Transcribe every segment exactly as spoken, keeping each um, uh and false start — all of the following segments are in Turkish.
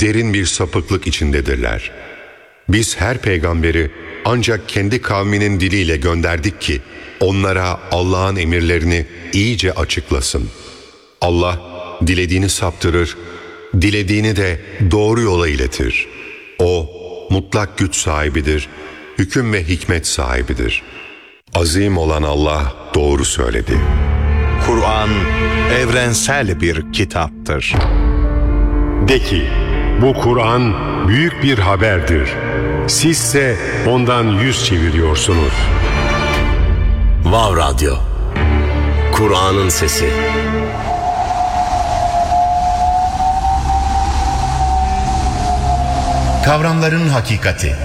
derin bir sapıklık içindedirler. Biz her peygamberi ancak kendi kavminin diliyle gönderdik ki onlara Allah'ın emirlerini iyice açıklasın. Allah dilediğini saptırır, dilediğini de doğru yola iletir. O mutlak güç sahibidir, hüküm ve hikmet sahibidir. Azim olan Allah doğru söyledi. Kur'an evrensel bir kitaptır. De ki, bu Kur'an büyük bir haberdir. Sizse ondan yüz çeviriyorsunuz. Vav Radyo, Kur'an'ın sesi. Kavramların hakikati.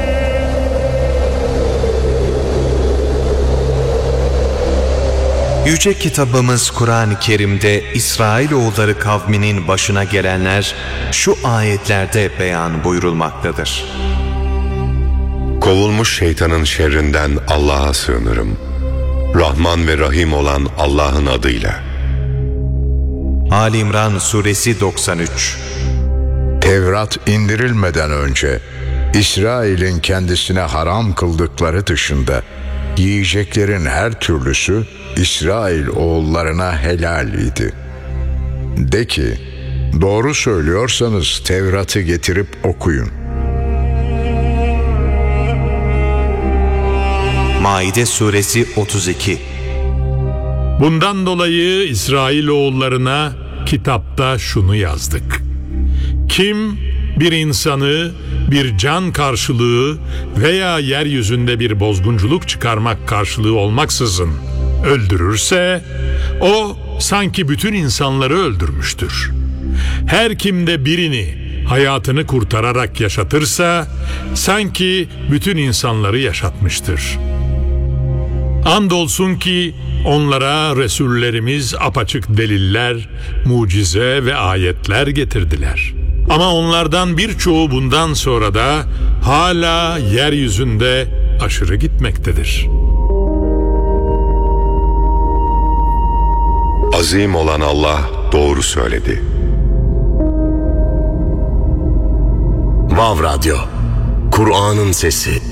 Yüce kitabımız Kur'an-ı Kerim'de İsrailoğulları kavminin başına gelenler şu ayetlerde beyan buyurulmaktadır. Kovulmuş şeytanın şerrinden Allah'a sığınırım. Rahman ve Rahim olan Allah'ın adıyla. Ali İmran Suresi doksan üç. Tevrat indirilmeden önce İsrail'in kendisine haram kıldıkları dışında yiyeceklerin her türlüsü İsrail oğullarına helal idi. De ki, doğru söylüyorsanız Tevrat'ı getirip okuyun. Maide Suresi otuz iki. Bundan dolayı İsrailoğullarına kitapta şunu yazdık. Kim bir insanı bir can karşılığı veya yeryüzünde bir bozgunculuk çıkarmak karşılığı olmaksızın öldürürse, o sanki bütün insanları öldürmüştür. Her kimde birini hayatını kurtararak yaşatırsa, sanki bütün insanları yaşatmıştır. Andolsun ki onlara Resullerimiz apaçık deliller, mucize ve ayetler getirdiler. Ama onlardan birçoğu bundan sonra da hala yeryüzünde aşırı gitmektedir. Azim olan Allah doğru söyledi. Vav Radyo, Kur'an'ın sesi.